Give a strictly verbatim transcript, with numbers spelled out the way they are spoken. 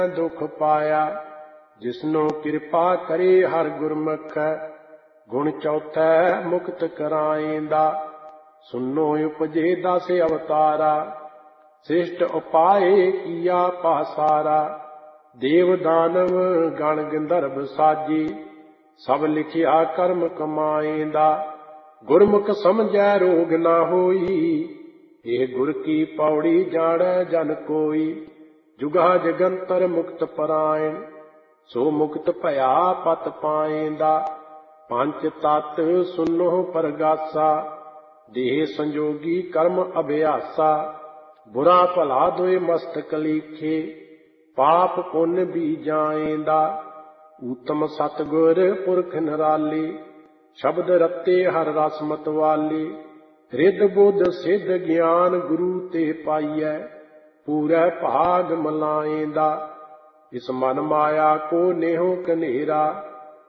दुख पाया। जिसनो कृपा करे हर गुरमुख, गुण चौथा मुक्त कराएंदा। सुनो उपजे दस अवतारा, श्रेष्ठ उपाय किया पासारा। देव दानव गण गंधर्व साजे, सब लिखिया कर्म कमाएंदा। गुरमुख समझै रोग ना होई, ਇਹ ਗੁਰ ਕੀ ਪੌੜੀ ਜਾਣੈ ਜਨ ਕੋਈ। ਜੁਗਾ ਜਗੰਤਰ ਮੁਕਤ ਪਰਾਇਣ, ਸੋ ਮੁਕਤ ਭਇਆ ਪਤ ਪਾਏਂਦਾ। ਪੰਜ ਤਤ ਸੁਨੋ ਪਰਗਾਸਾ, ਦੇਹ ਸੰਜੋਗੀ ਕਰਮ ਅਭਿਆਸਾ। ਬੁਰਾ ਭਲਾ ਦੋਇ ਮਸਤਕ ਲੀਖੇ, ਪਾਪ ਪੁੰਨ ਵੀ ਜਾਏਂਦਾ। ਊਤਮ ਸਤਿਗੁਰ ਪੁਰਖ ਨਿਰਾਲੇ, ਸ਼ਬਦ ਰਤੇ ਹਰ ਰਸ ਮਤਵਾਲੇ। ਰਿੱਧ ਬੁੱਧ ਸਿੱਧ ਗਿਆਨ ਗੁਰੂ ਤੇ ਪਾਈਐ, ਪੂਰੈ ਭਾਗ ਮਲਾਏਂਦਾ। ਇਸ ਮਨ ਮਾਇਆ ਕੋ ਨੇਹੋ ਕਨੇਰਾ,